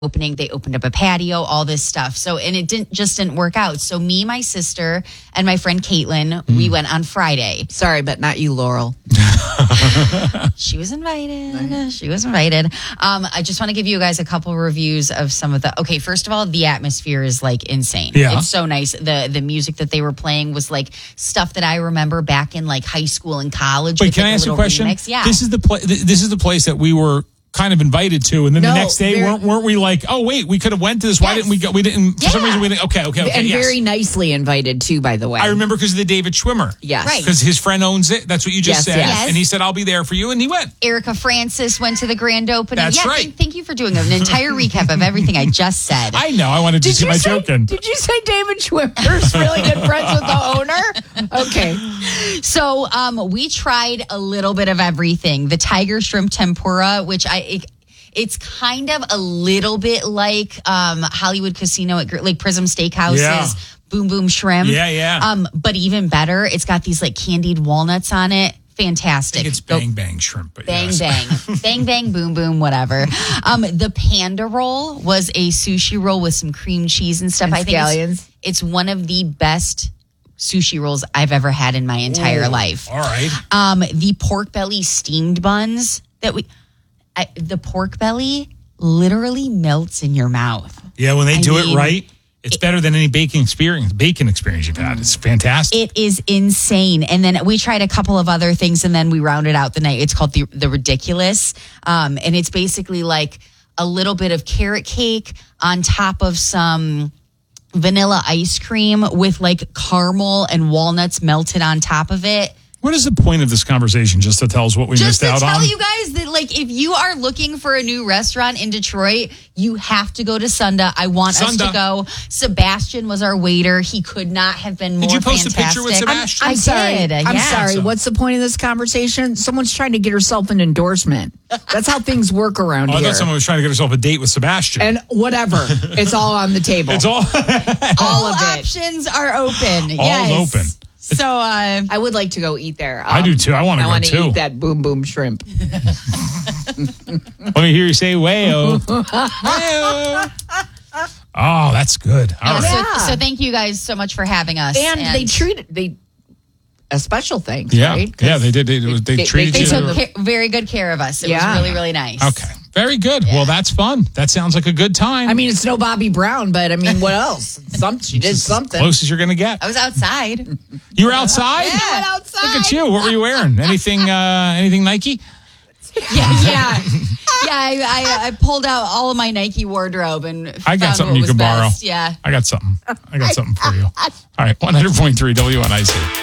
opening. They opened up a patio, all this stuff. So, and it didn't work out. So me, my sister, and my friend Caitlin, we went on Friday. Sorry, but not you, Laurel. She was invited. She was invited. I just want to give you guys a couple reviews of some of the. Okay, first of all, the atmosphere is like insane. Yeah. It's so nice. The music that they were playing was like stuff that I remember back in like high school and college. Wait, can I ask you a question? Remix. Yeah. This is the place that we were kind of invited to, and then the next day weren't we like, oh wait, we could have went to this? Why didn't we go? We didn't for some reason. We didn't. Okay. And very nicely invited too, by the way. I remember because of the David Schwimmer. Yes, right. Because his friend owns it. That's what you just said. Yes. And he said, I'll be there for you, and he went. Erica Francis went to the grand opening. That's right. Thank you for doing an entire recap of everything I just said. I know. I wanted to get my joke in. Did you say David Schwimmer's really good friends with the owner? Okay. So we tried a little bit of everything. The tiger shrimp tempura, which it's kind of a little bit like Hollywood Casino at like Prism Steakhouse's Boom Boom Shrimp. Yeah. But even better, it's got these like candied walnuts on it. Fantastic. It's Bang Bang Shrimp. But bang, yes. bang. Bang, bang, boom, boom, whatever. The panda roll was a sushi roll with some cream cheese and stuff. And I think scallions. it's one of the best sushi rolls I've ever had in my entire life. All right. The pork belly steamed buns the pork belly literally melts in your mouth. Yeah, when they do mean, it right, it's better than any bacon experience you've had. It's fantastic. It is insane. And then we tried a couple of other things, and then we rounded out the night. It's called the Ridiculous. And it's basically like a little bit of carrot cake on top of some vanilla ice cream with like caramel and walnuts melted on top of it. What is the point of this conversation? Just to tell us what we missed out on? Just to tell you guys that, like, if you are looking for a new restaurant in Detroit, you have to go to Sunda. I want us to go. Sebastian was our waiter. He could not have been more fantastic. Did you post a picture with Sebastian? I'm sorry. did. I'm Yeah. sorry. What's the point of this conversation? Someone's trying to get herself an endorsement. That's how things work around I here. thought someone was trying to get herself a date with Sebastian. And whatever. It's all on the table. It's all All of it. options are open. All Yes. open. So, I would like to go eat there. I do too. I want to go too. Eat that Boom Boom Shrimp. Let me hear you say "wayo." Wayo. Oh, that's good. All right. yeah, so thank you guys so much for having us. And they treated a special thanks, Yeah, right? yeah, they did. They treated They you. took very good care of us. It was really, really nice. Okay, very good. Well, that's fun. That sounds like a good time. I mean, it's no Bobby Brown, but I mean, what else? She did something. Close as you're going to get. I was outside. You were outside? Yeah, I went outside. Look at you. What were you wearing? Anything Nike? Yeah. I pulled out all of my Nike wardrobe and I got found something what you was can borrow. best. Yeah. I got something for you. All right, 100.3 WNIC.